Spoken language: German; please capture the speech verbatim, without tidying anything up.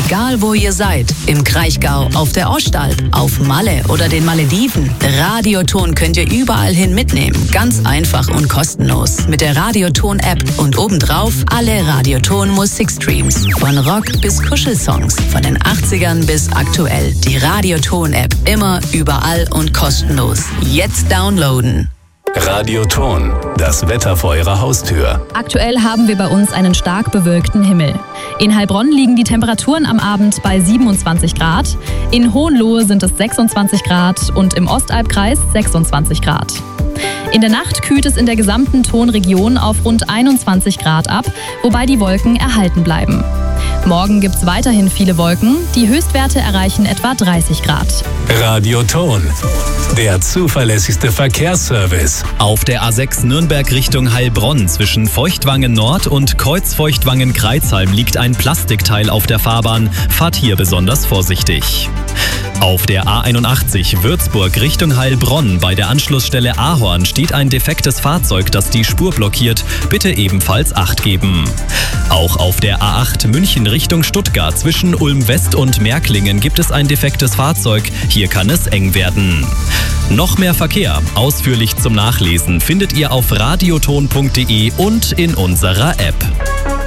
Egal wo ihr seid, im Kraichgau, auf der Ostalb, auf Malle oder den Malediven, Radioton könnt ihr überall hin mitnehmen. Ganz einfach und kostenlos. Mit der Radioton-App und obendrauf alle Radioton-Musikstreams. Von Rock bis Kuschelsongs, von den achtzigern bis aktuell. Die Radioton-App immer, überall und kostenlos. Jetzt downloaden. Radioton, das Wetter vor Ihrer Haustür. Aktuell haben wir bei uns einen stark bewölkten Himmel. In Heilbronn liegen die Temperaturen am Abend bei siebenundzwanzig Grad, in Hohenlohe sind es sechsundzwanzig Grad und im Ostalbkreis sechsundzwanzig Grad. In der Nacht kühlt es in der gesamten Tonregion auf rund einundzwanzig Grad ab, wobei die Wolken erhalten bleiben. Morgen gibt es weiterhin viele Wolken, die Höchstwerte erreichen etwa dreißig Grad. Radioton, der zuverlässigste Verkehrsservice. Auf der A sechs Nürnberg Richtung Heilbronn zwischen Feuchtwangen Nord und Kreuzfeuchtwangen-Kreuzheim liegt ein Plastikteil auf der Fahrbahn. Fahrt hier besonders vorsichtig. Auf der A einundachtzig Würzburg Richtung Heilbronn bei der Anschlussstelle Ahorn steht ein defektes Fahrzeug, das die Spur blockiert. Bitte ebenfalls Acht geben. Auch auf der A acht München Richtung Stuttgart zwischen Ulm West und Märklingen gibt es ein defektes Fahrzeug. Hier kann es eng werden. Noch mehr Verkehr, ausführlich zum Nachlesen, findet ihr auf radioton punkt de und in unserer App.